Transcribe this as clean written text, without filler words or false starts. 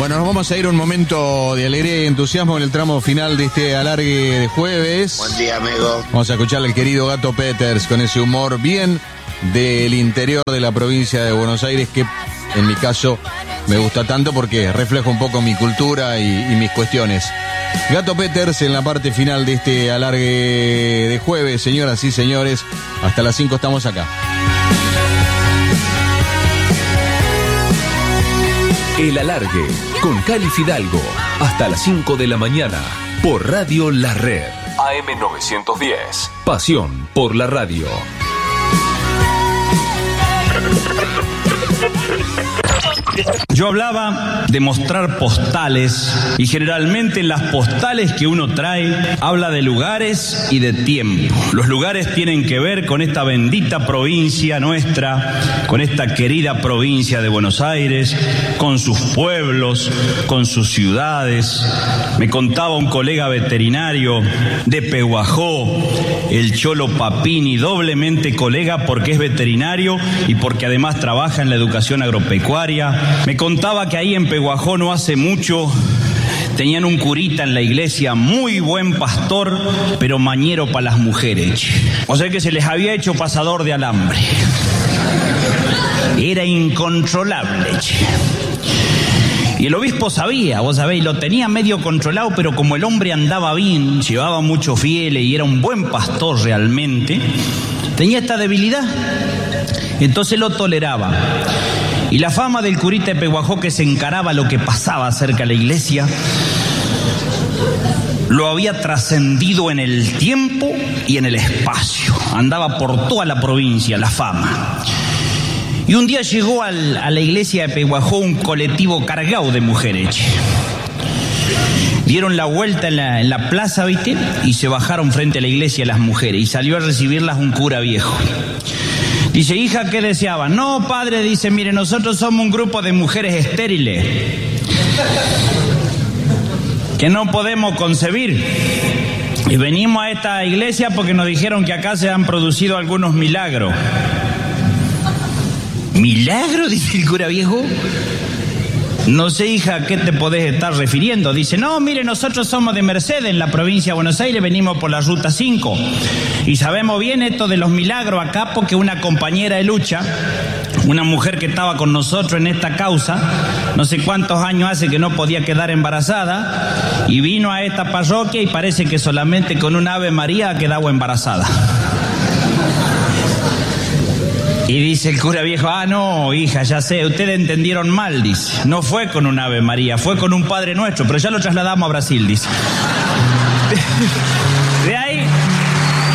Bueno, nos vamos a ir a un momento de alegría y entusiasmo en el tramo final de este alargue de jueves. Buen día, amigo. Vamos a escuchar al querido Gato Peters con ese humor bien del interior de la provincia de Buenos Aires, que en mi caso me gusta tanto porque refleja un poco mi cultura y mis cuestiones. Gato Peters en la parte final de este alargue de jueves, señoras y señores. Hasta las 5 estamos acá. El alargue con Cali Fidalgo hasta las 5 de la mañana por Radio La Red. AM 910. Pasión por la radio. Yo hablaba de mostrar postales y generalmente en las postales que uno trae habla de lugares y de tiempo. Los lugares tienen que ver con esta bendita provincia nuestra, con esta querida provincia de Buenos Aires, con sus pueblos, con sus ciudades. Me contaba un colega veterinario de Pehuajó, el Cholo Papini, doblemente colega porque es veterinario y porque además trabaja en la educación agropecuaria. Me contaba que ahí en Pehuajó no hace mucho tenían un curita en la iglesia, muy buen pastor, pero mañero para las mujeres. O sea que se les había hecho pasador de alambre. Era incontrolable. Y el obispo sabía, vos sabéis, lo tenía medio controlado, pero como el hombre andaba bien, llevaba muchos fieles y era un buen pastor realmente, tenía esta debilidad. Entonces lo toleraba. Y la fama del curita de Pehuajó, que se encaraba lo que pasaba cerca de la iglesia, lo había trascendido en el tiempo y en el espacio. Andaba por toda la provincia la fama. Y un día llegó a la iglesia de Pehuajó un colectivo cargado de mujeres. Dieron la vuelta en la plaza, ¿viste? Y se bajaron frente a la iglesia las mujeres. Y salió a recibirlas un cura viejo. Dice, hija, ¿qué deseaban? No, padre, dice, mire, nosotros somos un grupo de mujeres estériles que no podemos concebir. Y venimos a esta iglesia porque nos dijeron que acá se han producido algunos milagros. ¿Milagro? Dice el cura viejo. No sé, hija, ¿a qué te podés estar refiriendo? Dice, no, mire, nosotros somos de Mercedes, en la provincia de Buenos Aires, venimos por la Ruta 5. Y sabemos bien esto de los milagros acá porque una compañera de lucha, una mujer que estaba con nosotros en esta causa, no sé cuántos años hace que no podía quedar embarazada, y vino a esta parroquia y parece que solamente con un Ave María ha quedado embarazada. Y dice el cura viejo, no, hija, ya sé, ustedes entendieron mal, dice. No fue con un Ave María, fue con un Padre Nuestro, pero ya lo trasladamos a Brasil, dice. De ahí